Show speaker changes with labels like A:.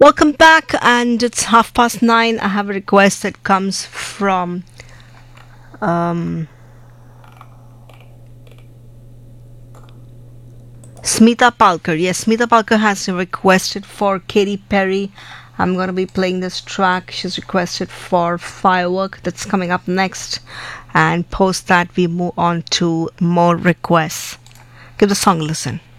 A: Welcome back, and it's 9:30. I have a request that comes from Smita Palkar. Yes, Smita Palkar has requested for Katy Perry. I'm going to be playing this track. She's requested for Firework, that's coming up next. And post that, we move on to more requests. Give the song a listen.